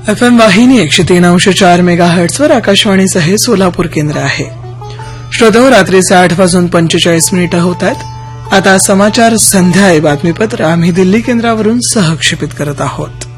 FM वाहिनी 103.4 मेगाहर्ट्झवर आकाशवाणीचं हे सोलापूर केंद्र आहे. श्रोतो, रात्रीचे 8:45 होत आहेत. आता समाचार संध्या बातमीपत्र आम्ही दिल्ली केंद्रावरून सहक्षेपित करत आहोत.